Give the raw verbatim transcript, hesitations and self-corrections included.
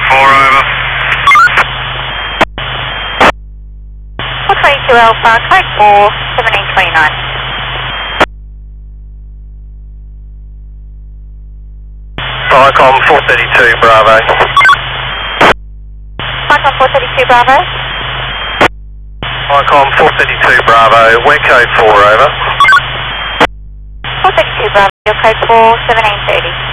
four, over. four twenty-two Alpha, code four, seventeen twenty-nine. Icon four thirty-two, Bravo. Icon four thirty-two Bravo. Icon four thirty-two, Bravo. We're code four, over. four thirty-two Bravo, your code four, seventeen thirty.